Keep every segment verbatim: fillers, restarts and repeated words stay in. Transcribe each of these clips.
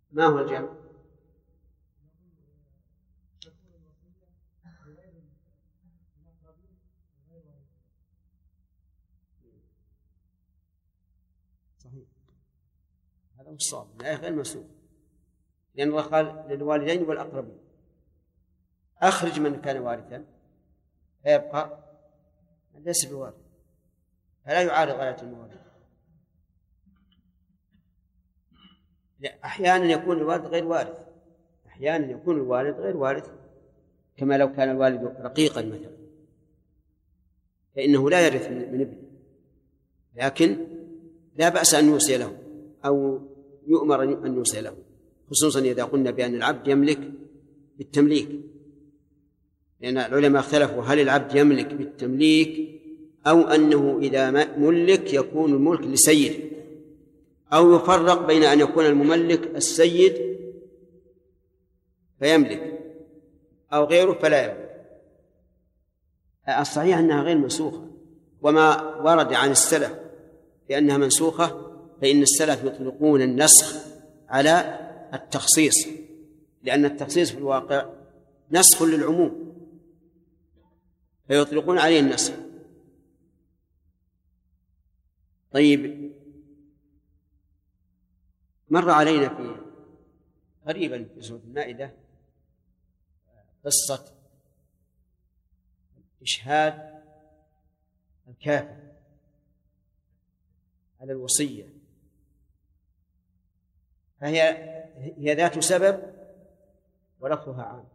ما هو الجمع؟ صحيح، هذا هو الصواب، الآية غير منسوخ، لأن الله قال للوالدين والأقربين أخرج من كان وارثا فيبقى ليس بوارث، فلا يعارض غاية المواريث. أحيانا يكون الوالد غير وارث، أحيانا يكون الوالد غير وارث، كما لو كان الوالد رقيقا مثلا فإنه لا يرث من ابنه، لكن لا بأس أن يوصي له أو يؤمر أن يوصي له، خصوصا إذا قلنا بأن العبد يملك بالتمليك، لأن العلماء اختلفوا هل العبد يملك بالتمليك أو أنه إذا ملك يكون الملك لسيده، أو يفرق بين أن يكون المملك السيد فيملك أو غيره فلا يملك. الصحيح أنها غير منسوخة، وما ورد عن السلف بأنها منسوخة فإن السلف يطلقون النسخ على التخصيص، لأن التخصيص في الواقع نسخ للعموم فيطلقون عليه النسخ. طيب، مر علينا في قريبا في سورة المائدة قصة إشهاد الكافر على الوصية، فهي هي ذات سبب ولفظها عام،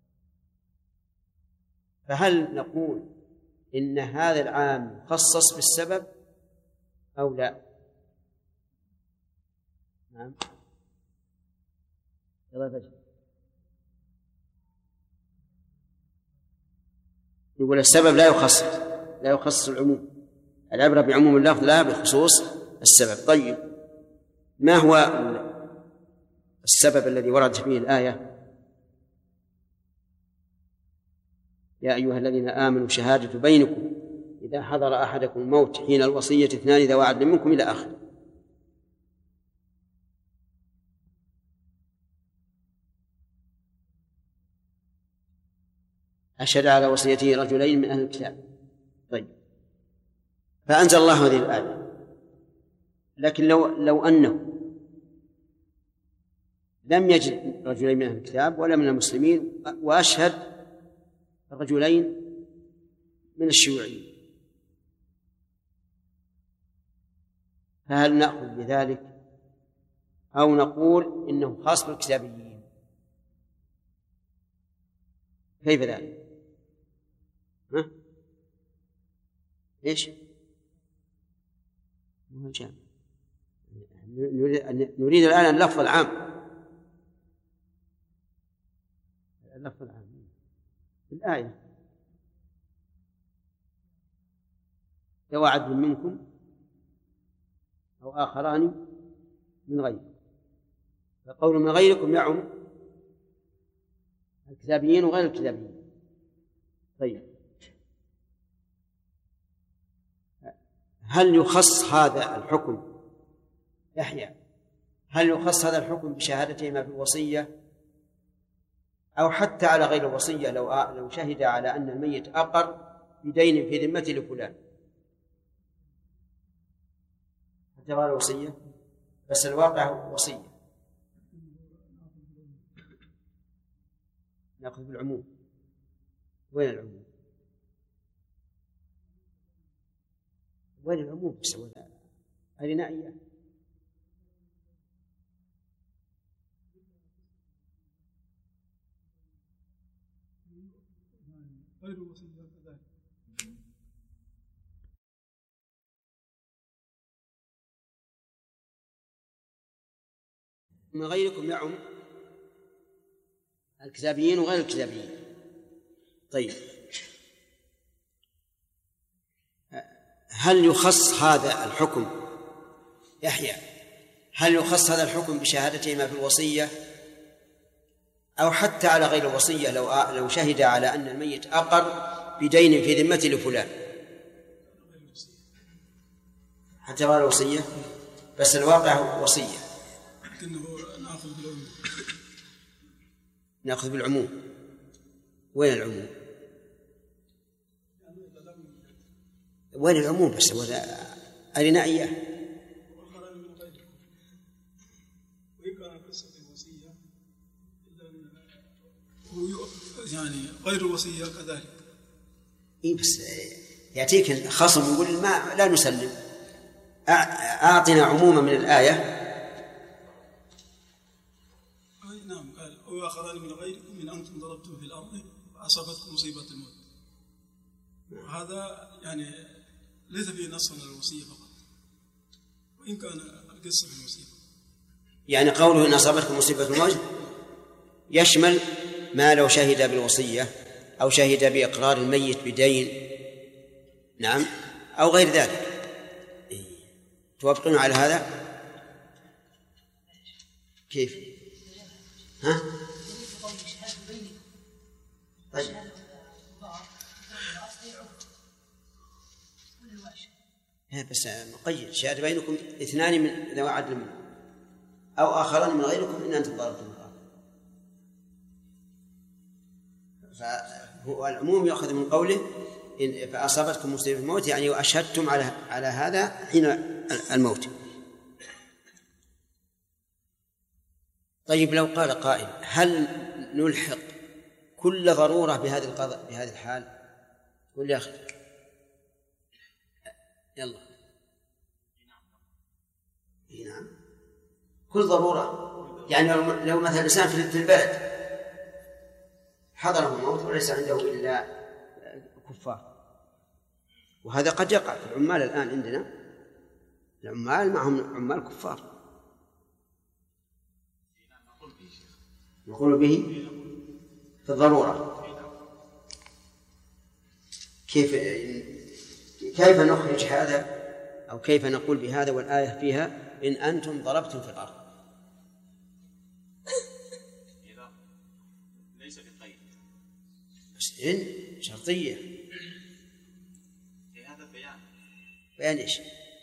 فهل نقول إن هذا العام خصص بالسبب أو لا؟ نعم، يقول السبب لا يخصص لا يخصص العموم، العبرة بعموم اللفظ لا بخصوص السبب. طيب، ما هو السبب الذي وردت فيه الآية يا أيها الذين آمنوا شهادة بينكم إذا حضر أحدكم الموت حين الوصية اثنان ذوي عدل منكم إلى آخره؟ أشهد على وصيته رجلين من أهل الكتاب. طيب، فأنزل الله هذه الآية، لكن لو لو أنه لم يجد رجلين من أهل الكتاب ولا من المسلمين وأشهد رجلين من الشيوعيين، فهل نأخذ بذلك أو نقول إنه خاص بالكتابيين؟ كيف ذلك؟ ها؟ إيش؟ نريد الآن اللفظ العام، اللفظ العام في الآية ذوي عدل منكم أو آخران من غيركم، فقول من غيركم يعم الكتابيين وغير الكتابيين. طيب، هل يخص هذا الحكم يحيى هل يخص هذا الحكم بشهادتهما في الوصية أو حتى على غير الوصية؟ لو لو شهد على أن الميت أقر بدين في ذمته لفلان حتى غير الوصية، بس الواقع وصية، نأخذ بالعموم. وين العموم؟ وين العموم؟ أرنا إياه. من غيركم يعم الكتابيين وغير الكتابيين. طيب، هل يخص هذا الحكم يحيى هل يخص هذا الحكم بشهادتهما في الوصية أو حتى على غير الوصية؟ لو لو شهد على أن الميت أقر بدين في ذمته لفلان حتى غير الوصية، بس الواقع وصية، لكنه نأخذ بالعموم. نأخذ بالعموم. وين العموم؟ وين العموم بس؟ أرنا إياه. يعني غير الوصية كذلك. إيه بس يأتيك خصم يقول ما لا نسلم. أعطنا عموما من الآية. أي نعم قال وآخران من غيركم من أنتم ضربتم في الأرض فأصابتكم مصيبة الموت. وهذا يعني ليس فيه نص على الوصية فقط وإن كان القصة في الوصية. يعني قوله إن أصابتكم مصيبة الموت يشمل ما لو شهد بالوصية أو شهد بإقرار الميت بدين، نعم، أو غير ذلك. توافقون على هذا؟ كيف؟ ها؟ طيب. بس مقيد شهادة بينكم اثنان من ذوي عدل منكم أو آخران من غيركم إن أنتم ضربتم الأرض. فهو العموم يأخذ من قوله إن فأصابتكم مصيبة الموت، يعني وأشهدتم على على هذا حين الموت. طيب لو قال قائل هل نلحق كل ضرورة بهذه القضاء بهذه الحال؟ قل يا أخي يلا. نعم كل ضرورة، يعني لو مثلا الإنسان في البلد حضره الموت وليس عنده إلا كفار، وهذا قد يقع في العمال الآن عندنا، العمال معهم عمال كفار. نقول به في الضرورة. كيف كيف نخرج هذا أو كيف نقول بهذا والآية فيها إن أنتم ضربتم في الأرض؟ ليس بالقيد، بس إن شرطية. هذا بيان. بيان إيش؟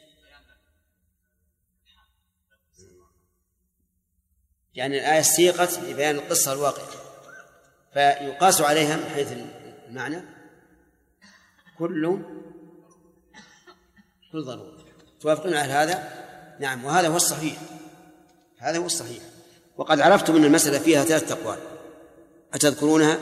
يعني الآية سيقت لبيان القصة الواقعة، فيقاس عليها من حيث المعنى كل كل ضرورة. توافقون على هذا؟ نعم، وهذا هو الصحيح، هذا هو الصحيح. وقد عرفتم أن المسألة فيها ثلاث أقوال أتذكرونها؟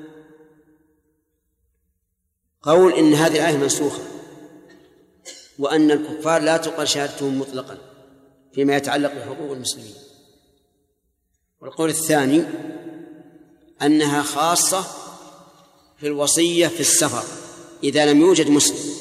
قول إن هذه الآية منسوخة وأن الكفار لا تقبل شهادتهم مطلقا فيما يتعلق بحقوق المسلمين. والقول الثاني أنها خاصة في الوصية في السفر إذا لم يوجد مسلم.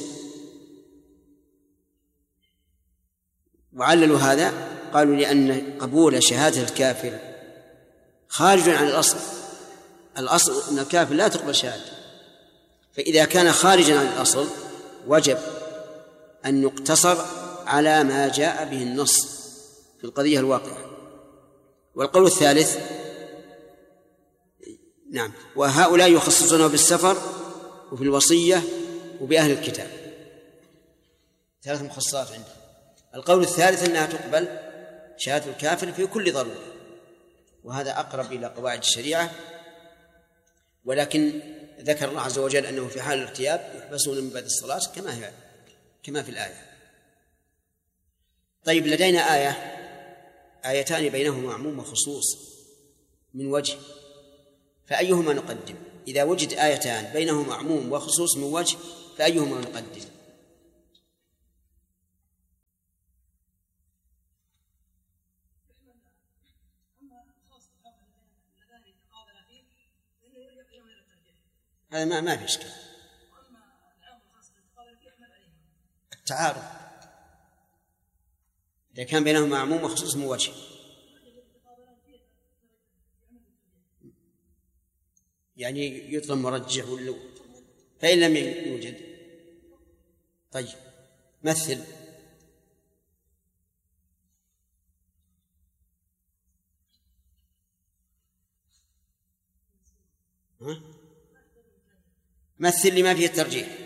وعللوا هذا قالوا لأن قبول شهادة الكافر خارج عن الأصل، الأصل أن الكافر لا تقبل شهادته، فإذا كان خارجا عن الأصل وجب أن يقتصر على ما جاء به النص في القضية الواقعة. والقول الثالث نعم، وهؤلاء يخصصونه بالسفر وفي الوصية وبأهل الكتاب، ثلاث مخصصات عندهم. القول الثالث أنها تقبل شهادة الكافر في كل ضرورة، وهذا أقرب إلى قواعد الشريعة، ولكن ذكر الله عز وجل أنه في حال الارتياب يحبسون من بعد الصلاة كما هي كما في الآية. طيب لدينا آية آيتان بينهما عموم وخصوص من وجه، فأيهما نقدم؟ إذا وجد آيتان بينهما عموم وخصوص من وجه فأيهما نقدم؟ هذا ما ما في إشكال. التعارض إذا كان بينهما عموم وخصوص من وجه، يعني يطلب مرجح ولا، فإن لم يوجد طيب مثل. ها؟ مثل لما فيه الترجيح.